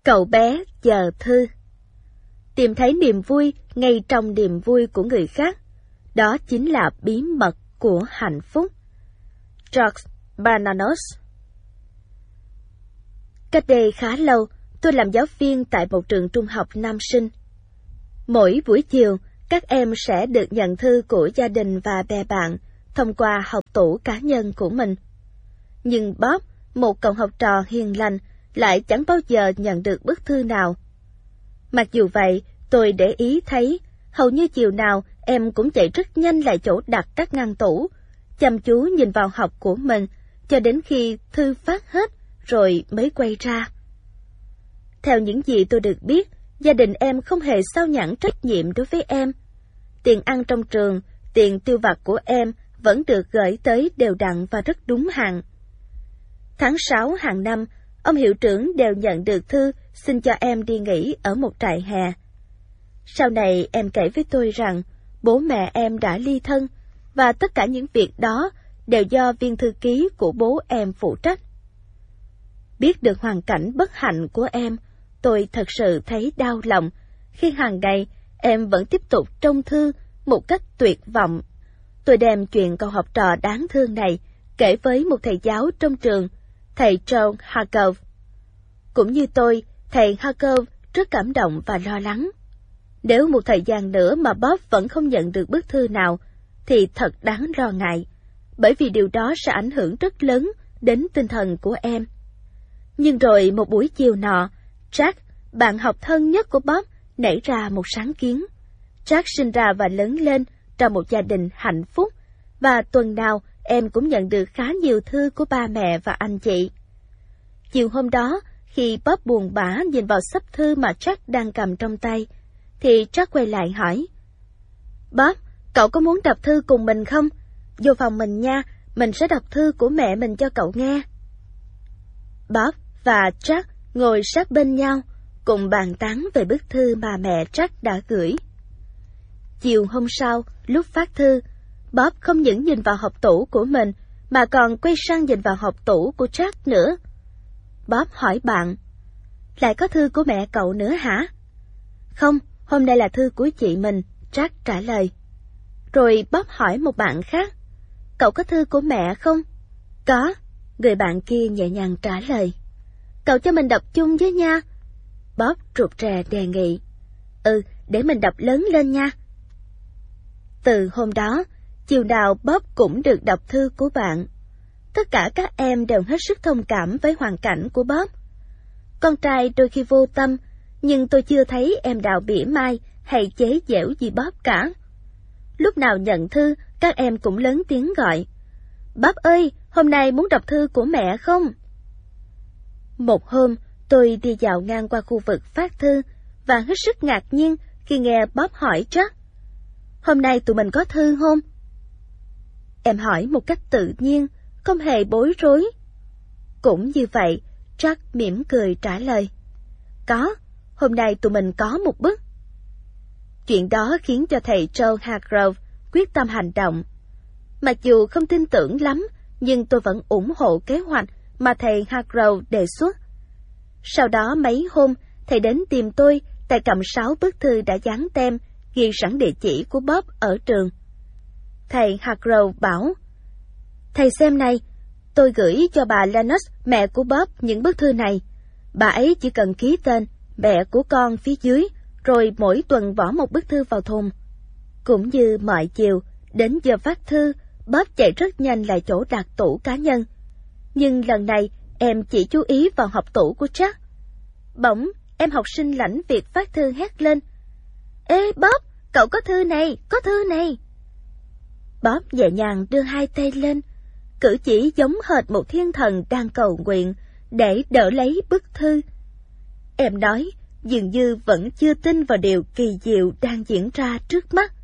Cậu bé chờ thư. Tìm thấy niềm vui ngay trong niềm vui của người khác, đó chính là bí mật của hạnh phúc. George Bernanos. Cách đây khá lâu, tôi làm giáo viên tại một trường trung học nam sinh. Mỗi buổi chiều, các em sẽ được nhận thư của gia đình và bè bạn thông qua hộp tủ cá nhân của mình. Nhưng Bob, một cậu học trò hiền lành, lại chẳng bao giờ nhận được bức thư nào. Mặc dù vậy, tôi để ý thấy, hầu như chiều nào em cũng chạy rất nhanh lại chỗ đặt các ngăn tủ, chăm chú nhìn vào hộp của mình, cho đến khi thư phát hết, rồi mới quay ra. Theo những gì tôi được biết, gia đình em không hề xao nhãng trách nhiệm đối với em. Tiền ăn trong trường, tiền tiêu vặt của em vẫn được gửi tới đều đặn và rất đúng hạn. Tháng 6 hàng năm, ông hiệu trưởng đều nhận được thư xin cho em đi nghỉ ở một trại hè. Sau này em kể với tôi rằng bố mẹ em đã ly thân, và tất cả những việc đó đều do viên thư ký của bố em phụ trách. Biết được hoàn cảnh bất hạnh của em, tôi thật sự thấy đau lòng khi hàng ngày em vẫn tiếp tục trông thư một cách tuyệt vọng. Tôi đem chuyện cậu học trò đáng thương này kể với một thầy giáo trong trường, thầy John Hargrove. Cũng như tôi, thầy Hargrove rất cảm động và lo lắng. Nếu một thời gian nữa mà Bob vẫn không nhận được bức thư nào, thì thật đáng lo ngại, bởi vì điều đó sẽ ảnh hưởng rất lớn đến tinh thần của em. Nhưng rồi một buổi chiều nọ, Jack, bạn học thân nhất của Bob, nảy ra một sáng kiến. Jack sinh ra và lớn lên trong một gia đình hạnh phúc, và tuần nào em cũng nhận được khá nhiều thư của ba mẹ và anh chị. Chiều hôm đó, khi Bob buồn bã nhìn vào xấp thư mà Jack đang cầm trong tay, thì Jack quay lại hỏi: Bob, cậu có muốn đọc thư cùng mình không? Vô phòng mình nha, mình sẽ đọc thư của mẹ mình cho cậu nghe. Bob và Jack ngồi sát bên nhau, cùng bàn tán về bức thư mà mẹ Jack đã gửi. Chiều hôm sau, lúc phát thư, Bob không những nhìn vào hộp tủ của mình, mà còn quay sang nhìn vào hộp tủ của Jack nữa. Bob hỏi bạn: Lại có thư của mẹ cậu nữa hả? Không, hôm nay là thư của chị mình, Jack trả lời. Rồi Bob hỏi một bạn khác: Cậu có thư của mẹ không? Có, người bạn kia nhẹ nhàng trả lời. Cậu cho mình đọc chung với nha. Bob rụt rè đề nghị. Để mình đọc lớn lên nha. Từ hôm đó, chiều nào Bob cũng được đọc thư của bạn. Tất cả các em đều hết sức thông cảm với hoàn cảnh của Bob. Con trai đôi khi vô tâm, nhưng tôi chưa thấy em đào bỉa mai hay chế giễu gì Bob cả. Lúc nào nhận thư, các em cũng lớn tiếng gọi: Bob ơi, hôm nay muốn đọc thư của mẹ không? Một hôm, tôi đi dạo ngang qua khu vực phát thư và hết sức ngạc nhiên khi nghe Bob hỏi Jack: Hôm nay tụi mình có thư không? Em hỏi một cách tự nhiên, không hề bối rối. Cũng như vậy, Jack mỉm cười trả lời: Có, hôm nay tụi mình có một bức. Chuyện đó khiến cho thầy Joe Hargrove quyết tâm hành động. Mặc dù không tin tưởng lắm, nhưng tôi vẫn ủng hộ kế hoạch mà thầy Hargrove đề xuất. Sau đó mấy hôm, thầy đến tìm tôi, tay cầm 6 bức thư đã dán tem, ghi sẵn địa chỉ của Bob ở trường. Thầy Hargrove bảo: Thầy xem này, tôi gửi cho bà Lennox, mẹ của Bob, những bức thư này. Bà ấy chỉ cần ký tên mẹ của con phía dưới, rồi mỗi tuần bỏ một bức thư vào thùng. Cũng như mọi chiều, đến giờ phát thư, Bob chạy rất nhanh lại chỗ đặt tủ cá nhân. Nhưng lần này, em chỉ chú ý vào hộp tủ của Jack. Bỗng, em học sinh lãnh việc phát thư hét lên: Ê Bob, cậu có thư này, có thư này. Bob nhẹ nhàng đưa hai tay lên, cử chỉ giống hệt một thiên thần đang cầu nguyện để đỡ lấy bức thư. Em nói, dường như vẫn chưa tin vào điều kỳ diệu đang diễn ra trước mắt.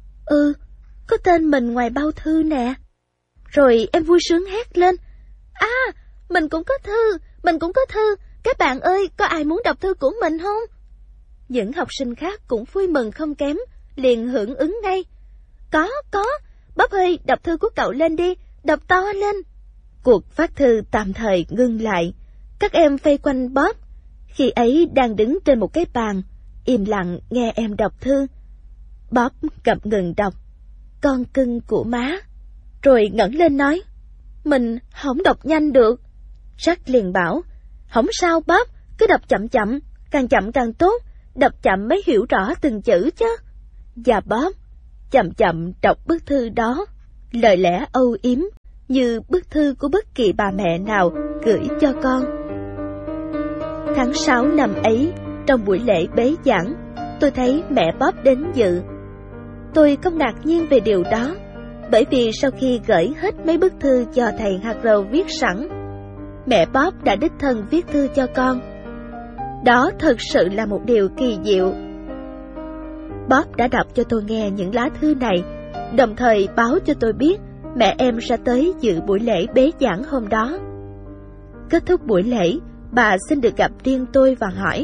Có tên mình ngoài bao thư nè. Rồi em vui sướng hét lên: mình cũng có thư, mình cũng có thư. Các bạn ơi, có ai muốn đọc thư của mình không? Những học sinh khác cũng vui mừng không kém, liền hưởng ứng ngay. Có, Bob ơi, đọc thư của cậu lên đi, đọc to lên. Cuộc phát thư tạm thời ngưng lại. Các em vây quanh Bob. khi ấy đang đứng trên một cái bàn, im lặng nghe em đọc thư. Bob ngập ngừng đọc, con cưng của má, rồi ngẩng lên nói, mình không đọc nhanh được. Jack liền bảo, không sao Bob, cứ đọc chậm chậm càng tốt, đọc chậm mới hiểu rõ từng chữ chứ. Và Bob chậm chậm đọc bức thư đó, lời lẽ âu yếm như bức thư của bất kỳ bà mẹ nào gửi cho con. Tháng 6 năm ấy, trong buổi lễ bế giảng, tôi thấy mẹ Bob đến dự. Tôi không ngạc nhiên về điều đó, bởi vì sau khi gửi hết mấy bức thư do thầy Harrow viết sẵn, mẹ Bob đã đích thân viết thư cho con. Đó thật sự là một điều kỳ diệu. Bob đã đọc cho tôi nghe những lá thư này, đồng thời báo cho tôi biết mẹ em sẽ tới dự buổi lễ bế giảng hôm đó. Kết thúc buổi lễ, bà xin được gặp riêng tôi và hỏi,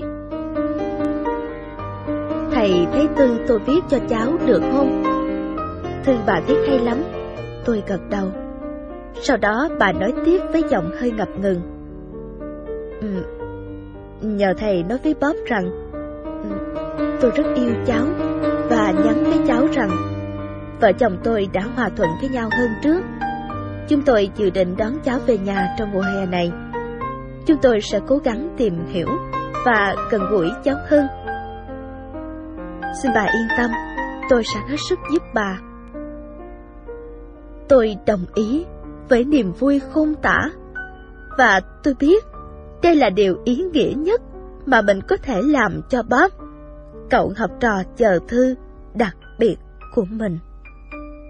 thầy thấy thư tôi viết cho cháu được không? Thư bà viết hay lắm. Tôi gật đầu. Sau đó bà nói tiếp với giọng hơi ngập ngừng, nhờ thầy nói với Bob rằng tôi rất yêu cháu, và nhắn với cháu rằng vợ chồng tôi đã hòa thuận với nhau hơn trước. Chúng tôi dự định đón cháu về nhà trong mùa hè này. Chúng tôi sẽ cố gắng tìm hiểu và gần gũi cháu hơn. Xin bà yên tâm, tôi sẽ hết sức giúp bà. Tôi đồng ý với niềm vui khôn tả, và tôi biết đây là điều ý nghĩa nhất mà mình có thể làm cho Bob, cậu học trò chờ thư đặc biệt của mình.